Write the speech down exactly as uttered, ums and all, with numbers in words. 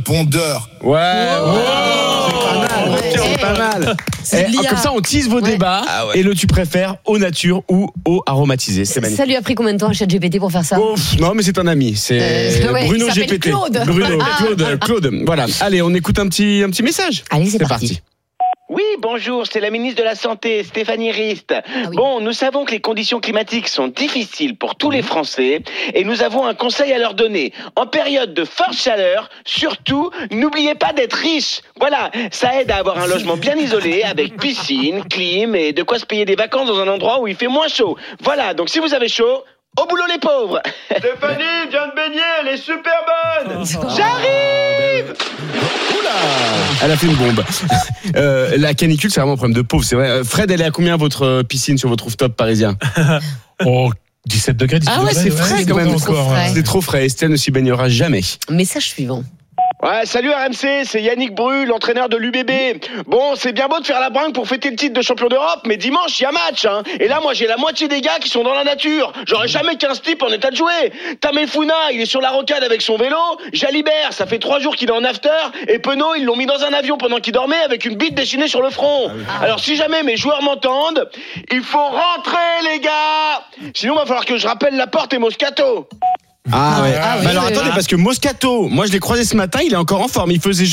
répondeur. Ouais. Oh c'est pas mal. Ouais. C'est pas mal. C'est eh, comme ça, on tease vos ouais. débats. Ah ouais. Et le tu préfères eau nature ou eau aromatisée. C'est magnifique. Ça lui a pris combien de temps à ChatGPT pour faire ça? Oh, non, mais c'est un ami. C'est euh, ouais, Bruno G P T. Claude. Bruno, ah. Claude, Claude. Voilà. Allez, on écoute un petit, un petit message. Allez, c'est, c'est parti. parti. Oui, bonjour, c'est la ministre de la Santé, Stéphanie Rist. Ah oui. Bon, nous savons que les conditions climatiques sont difficiles pour tous les Français et nous avons un conseil à leur donner. En période de forte chaleur, surtout, n'oubliez pas d'être riche. Voilà, ça aide à avoir un logement bien isolé avec piscine, clim et de quoi se payer des vacances dans un endroit où il fait moins chaud. Voilà, donc si vous avez chaud, au boulot les pauvres. Stéphanie vient de baigner, elle est super bonne. J'arrive. Oula, elle a fait une bombe. Euh, la canicule, c'est vraiment un problème de pauvre, c'est vrai. Fred, elle est à combien votre piscine sur votre rooftop parisien? Oh, dix-sept degrés. Ah ouais, c'est frais ouais, quand même. Encore, frais. C'est trop frais. Estelle ne s'y baignera jamais. Message suivant. Ouais, salut R M C, c'est Yannick Bru, l'entraîneur de l'U B B. Bon, c'est bien beau de faire la bringue pour fêter le titre de champion d'Europe, mais dimanche, il y a match, hein. Et là, moi, j'ai la moitié des gars qui sont dans la nature. J'aurais jamais quinze types en état de jouer. Tamefouna, il est sur la rocade avec son vélo. Jalibert, ça fait trois jours qu'il est en after. Et Penaud, ils l'ont mis dans un avion pendant qu'il dormait avec une bite dessinée sur le front. Ah. Alors, si jamais mes joueurs m'entendent, il faut rentrer, les gars. Sinon, il va falloir que je rappelle Laporte et Moscato. Ah ouais. Ah, ah, oui, bah alors oui, attendez, oui. parce que Moscato, moi je l'ai croisé ce matin, il est encore en forme. Il faisait